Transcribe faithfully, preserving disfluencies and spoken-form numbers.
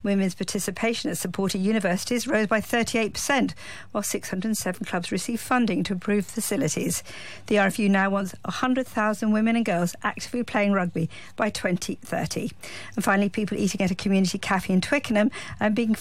Women's participation at supported universities rose by thirty-eight percent, while six hundred seven clubs received funding to improve facilities. The R F U now wants one hundred thousand women and girls actively playing rugby by twenty thirty. And finally, people eating at a community cafe in Twickenham are being